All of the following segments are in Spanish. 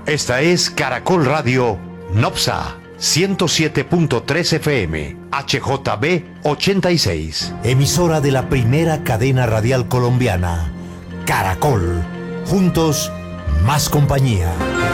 Esta es Caracol Radio Nopsa 107.3 FM, HJB 86. Emisora de la primera cadena radial colombiana, Caracol. Juntos, más compañía.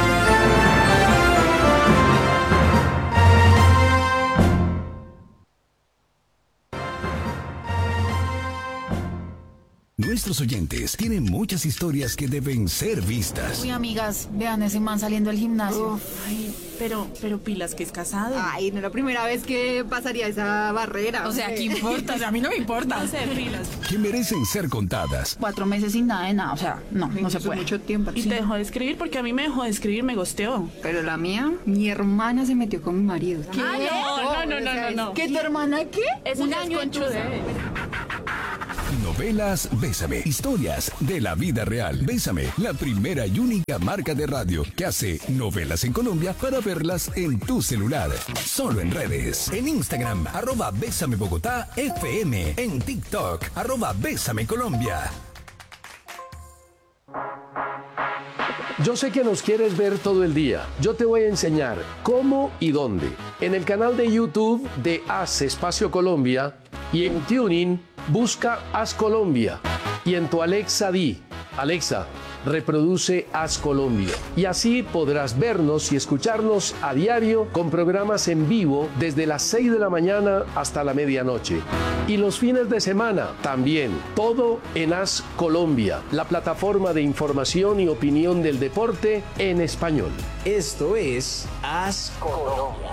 Nuestros oyentes tienen muchas historias que deben ser vistas. Uy, amigas, vean ese man saliendo del gimnasio. Ay, pero pilas que es casado. Ay, no es la primera vez que pasaría esa barrera. O sea, ¿qué importa? O sea, a mí no me importa. No sé, pilas. Que merecen ser contadas. 4 meses sin nada de nada, o sea, no se puede. Mucho tiempo. Y te dejó de escribir porque a mí me dejó de escribir, me gosteó. Pero la mía, mi hermana se metió con mi marido. ¿Qué? No. ¿Qué, tu hermana qué? Es un un año conchude. Novelas Bésame. Historias de la vida real. Bésame, la primera y única marca de radio que hace novelas en Colombia para verlas en tu celular. Solo en redes. En Instagram, @Bésame Bogotá FM. En TikTok, @Bésame Colombia. Yo sé que nos quieres ver todo el día. Yo te voy a enseñar cómo y dónde. En el canal de YouTube de Haz Espacio Colombia y en TuneIn busca Haz Colombia. Y en tu Alexa di, Alexa, reproduce Haz Colombia. Y así podrás vernos y escucharnos a diario con programas en vivo desde las 6 de la mañana hasta la medianoche. Y los fines de semana también, todo en Haz Colombia, la plataforma de información y opinión del deporte en español. Esto es Haz Colombia.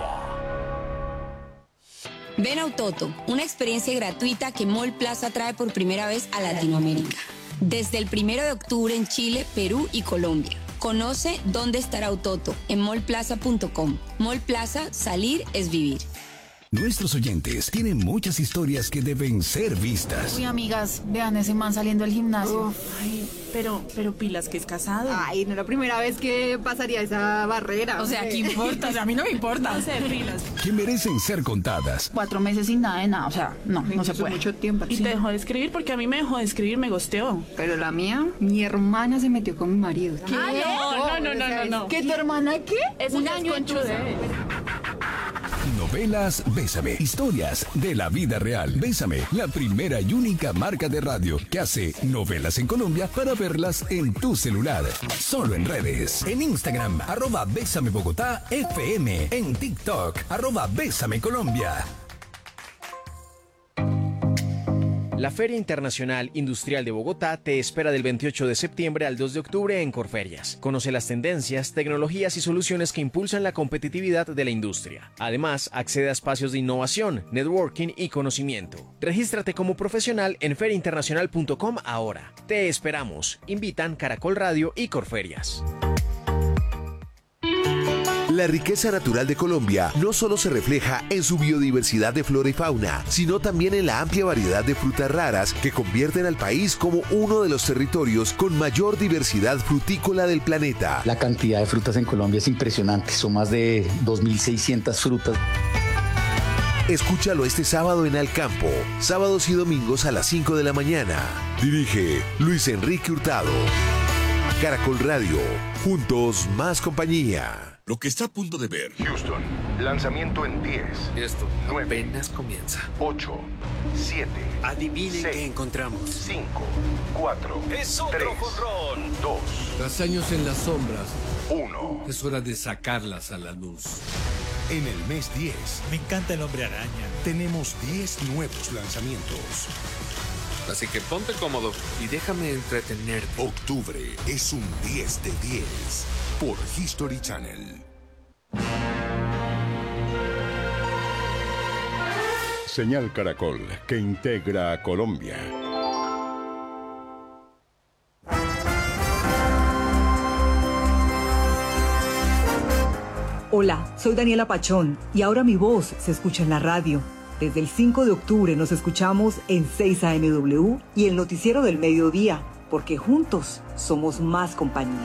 Ven a Autoto, una experiencia gratuita que Mall Plaza trae por primera vez a Latinoamérica. Desde el 1 de octubre en Chile, Perú y Colombia. Conoce dónde estará Autoto en mallplaza.com. Mall Plaza, salir es vivir. Nuestros oyentes tienen muchas historias que deben ser vistas. Uy, amigas, vean ese man saliendo del gimnasio. Ay, pero pilas que es casado. Ay, no es la primera vez que pasaría esa barrera. O sea, ¿qué importa? O sea, a mí no me importa. No sé, pilas. Que merecen ser contadas. 4 meses sin nada de nada, o sea, no se puede. Mucho tiempo. Y te dejó de escribir porque a mí me dejó de escribir, me gosteó. Pero la mía, mi hermana se metió con mi marido. ¿Qué? No. ¿Qué, tu hermana qué? Es un un año conchude. Novelas Bésame. Historias de la vida real. Bésame, la primera y única marca de radio que hace novelas en Colombia para verlas en tu celular. Solo en redes. En Instagram, @Bésame Bogotá FM. En TikTok, @Bésame Colombia. La Feria Internacional Industrial de Bogotá te espera del 28 de septiembre al 2 de octubre en Corferias. Conoce las tendencias, tecnologías y soluciones que impulsan la competitividad de la industria. Además, accede a espacios de innovación, networking y conocimiento. Regístrate como profesional en feriainternacional.com ahora. Te esperamos. Invitan Caracol Radio y Corferias. La riqueza natural de Colombia no solo se refleja en su biodiversidad de flora y fauna, sino también en la amplia variedad de frutas raras que convierten al país como uno de los territorios con mayor diversidad frutícola del planeta. La cantidad de frutas en Colombia es impresionante, son más de 2.600 frutas. Escúchalo este sábado en Al Campo, sábados y domingos a las 5 de la mañana. Dirige Luis Enrique Hurtado. Caracol Radio, juntos más compañía. Lo que está a punto de ver. Houston, lanzamiento en 10. Esto 9, apenas comienza. 8, 7. Adivinen 6, qué encontramos. 5, 4. Es otro 3, jonrón. 2. Tras años en las sombras, 1. es hora de sacarlas a la luz. En el mes 10, Me encanta el Hombre Araña. tenemos 10 nuevos lanzamientos. Así que ponte cómodo y déjame entretener. Octubre es un 10 de 10 por History Channel. Señal Caracol, que integra a Colombia. Hola, soy Daniela Pachón y ahora mi voz se escucha en la radio. Desde el 5 de octubre nos escuchamos en 6 AMW y el Noticiero del Mediodía, porque juntos somos más compañía.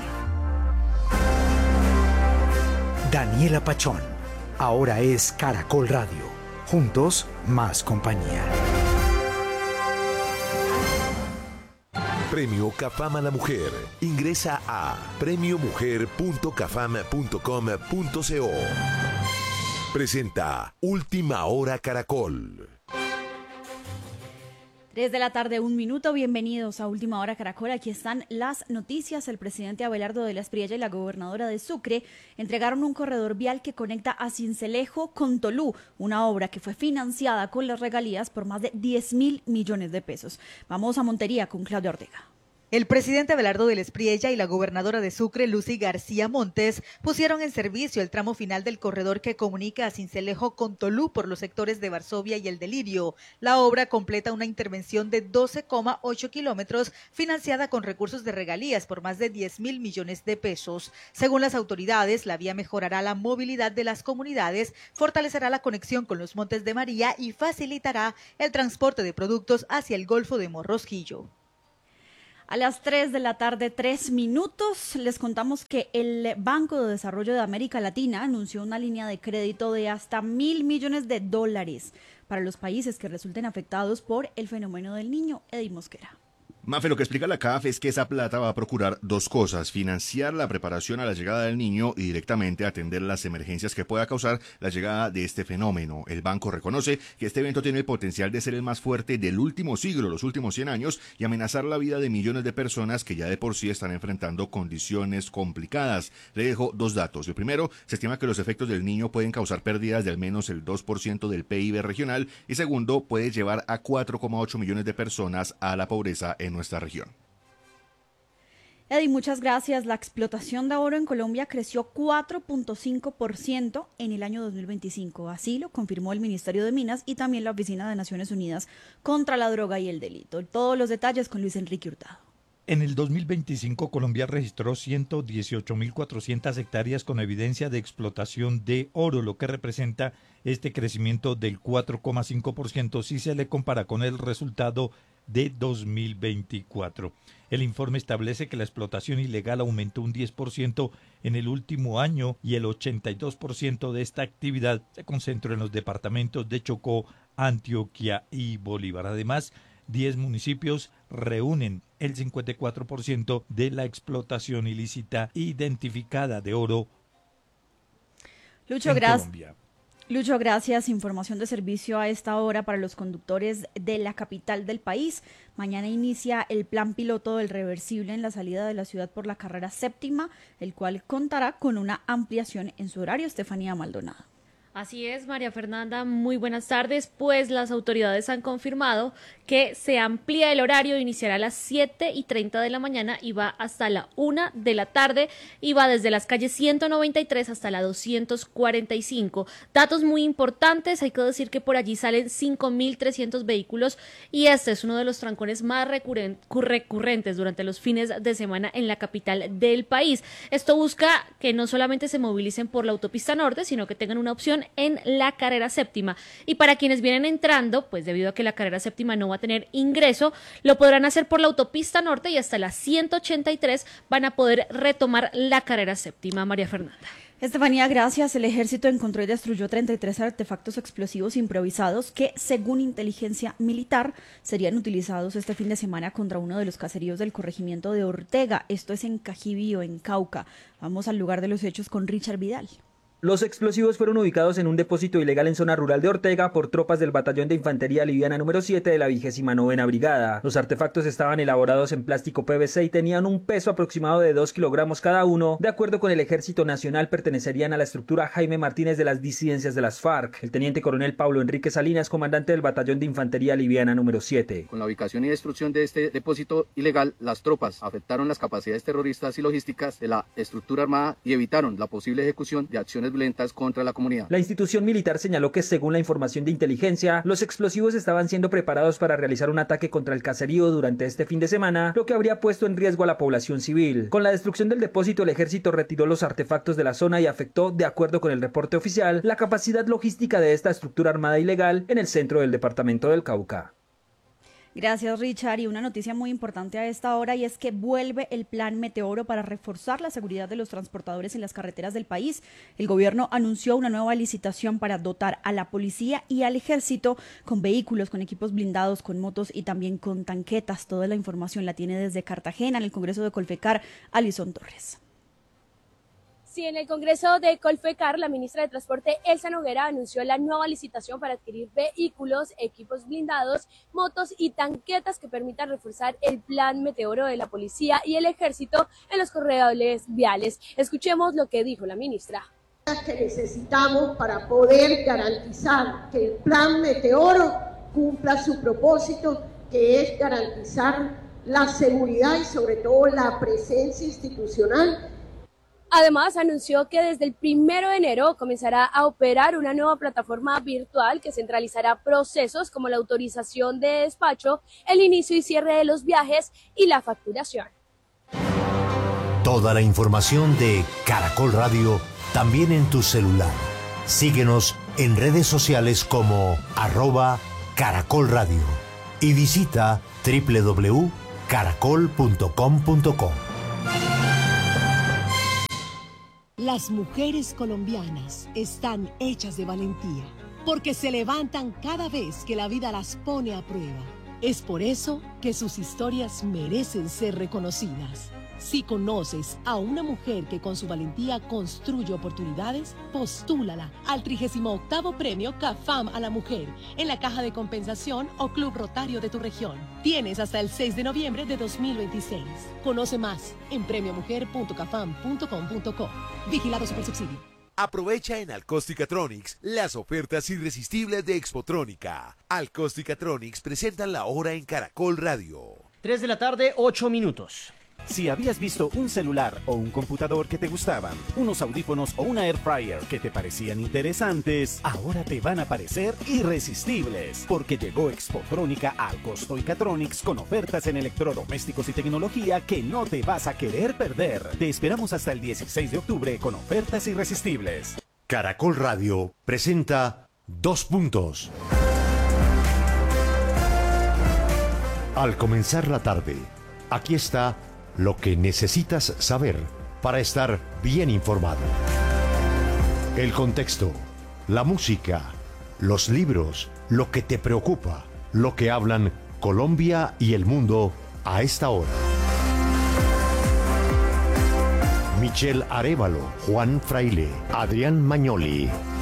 Daniela Pachón, ahora es Caracol Radio. Juntos, más compañía. Premio CAFAM a la Mujer. Ingresa a premiomujer.cafam.com.co. Presenta Última Hora Caracol. 3 de la tarde, 1 minuto. Bienvenidos a Última Hora Caracol. Aquí están las noticias. El presidente Abelardo de la Espriella y la gobernadora de Sucre entregaron un corredor vial que conecta a Sincelejo con Tolú, una obra que fue financiada con las regalías por más de 10.000 millones de pesos. Vamos a Montería con Claudia Ortega. El presidente Abelardo de la Espriella y la gobernadora de Sucre, Lucy García Montes, pusieron en servicio el tramo final del corredor que comunica a Sincelejo con Tolú por los sectores de Varsovia y El Delirio. La obra completa una intervención de 12,8 kilómetros financiada con recursos de regalías por más de 10.000 millones de pesos. Según las autoridades, la vía mejorará la movilidad de las comunidades, fortalecerá la conexión con los Montes de María y facilitará el transporte de productos hacia el Golfo de Morrosquillo. A las 3 de la tarde, 3 minutos, les contamos que el Banco de Desarrollo de América Latina anunció una línea de crédito de hasta $1.000 millones para los países que resulten afectados por el fenómeno del Niño. Eddie Mosquera. Mafe, lo que explica la CAF es que esa plata va a procurar dos cosas: financiar la preparación a la llegada del niño y directamente atender las emergencias que pueda causar la llegada de este fenómeno. El banco reconoce que este evento tiene el potencial de ser el más fuerte del último siglo, los últimos 100 años, y amenazar la vida de millones de personas que ya de por sí están enfrentando condiciones complicadas. Le dejo dos datos. El primero, se estima que los efectos del niño pueden causar pérdidas de al menos el 2% del PIB regional, y segundo, puede llevar a 4,8 millones de personas a la pobreza en nuestra región. Eddie, muchas gracias. La explotación de oro en Colombia creció 4.5% en el año 2025. Así lo confirmó el Ministerio de Minas y también la Oficina de Naciones Unidas contra la Droga y el Delito. Todos los detalles con Luis Enrique Hurtado. En el 2025, Colombia registró 118.400 hectáreas con evidencia de explotación de oro, lo que representa este crecimiento del 4,5% si se le compara con el resultado de 2024. El informe establece que la explotación ilegal aumentó un 10% en el último año y el 82% de esta actividad se concentró en los departamentos de Chocó, Antioquia y Bolívar. Además, 10 municipios reúnen el 54% de la explotación ilícita identificada de oro en Colombia. Lucho, gracias. Información de servicio a esta hora para los conductores de la capital del país. Mañana inicia el plan piloto del reversible en la salida de la ciudad por la carrera séptima, el cual contará con una ampliación en su horario. Estefanía Maldonado. Así es, María Fernanda, muy buenas tardes. Pues las autoridades han confirmado que se amplía el horario, iniciará a las 7:30 de la mañana y va hasta la 1 de la tarde y va desde las calles 193 hasta la 245. Datos muy importantes, hay que decir que por allí salen 5.300 vehículos y este es uno de los trancones más recurrentes durante los fines de semana en la capital del país. Esto busca que no solamente se movilicen por la autopista norte, sino que tengan una opción en la carrera séptima. Y para quienes vienen entrando, pues debido a que la carrera séptima no va a tener ingreso, lo podrán hacer por la autopista norte y hasta la 183 van a poder retomar la carrera séptima. María Fernanda. Estefanía, gracias. El ejército encontró y destruyó 33 artefactos explosivos improvisados que, según inteligencia militar, serían utilizados este fin de semana contra uno de los caseríos del corregimiento de Ortega. Esto es en Cajibío, en Cauca. Vamos al lugar de los hechos con Richard Vidal. Los explosivos fueron ubicados en un depósito ilegal en zona rural de Ortega por tropas del Batallón de Infantería Liviana número 7 de la 29ª Brigada. Los artefactos estaban elaborados en plástico PVC y tenían un peso aproximado de 2 kilogramos cada uno. De acuerdo con el Ejército Nacional, pertenecerían a la estructura Jaime Martínez de las disidencias de las FARC. El teniente coronel Pablo Enrique Salinas, comandante del Batallón de Infantería Liviana número 7. Con la ubicación y destrucción de este depósito ilegal, las tropas afectaron las capacidades terroristas y logísticas de la estructura armada y evitaron la posible ejecución de acciones violentas contra la comunidad. La institución militar señaló que, según la información de inteligencia, los explosivos estaban siendo preparados para realizar un ataque contra el caserío durante este fin de semana, lo que habría puesto en riesgo a la población civil. Con la destrucción del depósito, el ejército retiró los artefactos de la zona y afectó, de acuerdo con el reporte oficial, la capacidad logística de esta estructura armada ilegal en el centro del departamento del Cauca. Gracias, Richard. Y una noticia muy importante a esta hora, y es que vuelve el Plan Meteoro para reforzar la seguridad de los transportadores en las carreteras del país. El gobierno anunció una nueva licitación para dotar a la policía y al ejército con vehículos, con equipos blindados, con motos y también con tanquetas. Toda la información la tiene desde Cartagena, en el Congreso de Colfecar, Alison Torres. Sí, en el Congreso de Colfecar, la ministra de Transporte, Elsa Noguera, anunció la nueva licitación para adquirir vehículos, equipos blindados, motos y tanquetas que permitan reforzar el Plan Meteoro de la policía y el ejército en los corredores viales. Escuchemos lo que dijo la ministra. Que necesitamos para poder garantizar que el Plan Meteoro cumpla su propósito, que es garantizar la seguridad y sobre todo la presencia institucional. Además, anunció que desde el 1 de enero comenzará a operar una nueva plataforma virtual que centralizará procesos como la autorización de despacho, el inicio y cierre de los viajes y la facturación. Toda la información de Caracol Radio también en tu celular. Síguenos en redes sociales como @Caracol Radio y visita www.caracol.com.co. Las mujeres colombianas están hechas de valentía, porque se levantan cada vez que la vida las pone a prueba. Es por eso que sus historias merecen ser reconocidas. Si conoces a una mujer que con su valentía construye oportunidades, postúlala al 38º Premio CAFAM a la Mujer en la Caja de Compensación o Club Rotario de tu región. Tienes hasta el 6 de noviembre de 2026. Conoce más en premiomujer.cafam.com.co. Vigilado Supersubsidio. Aprovecha en Alcosticatronics las ofertas irresistibles de Expotrónica. Alcosticatronics presentan la hora en Caracol Radio. 3 de la tarde, 8 minutos. Si habías visto un celular o un computador que te gustaban, unos audífonos o una air fryer que te parecían interesantes, ahora te van a parecer irresistibles, porque llegó Expotrónica a Alcosticatronics con ofertas en electrodomésticos y tecnología que no te vas a querer perder. Te esperamos hasta el 16 de octubre con ofertas irresistibles. Caracol Radio presenta 2 puntos. Al comenzar la tarde, aquí está lo que necesitas saber para estar bien informado. El contexto, la música, los libros, lo que te preocupa, lo que hablan Colombia y el mundo a esta hora. Michelle Arévalo, Juan Fraile, Adrián Magnoli,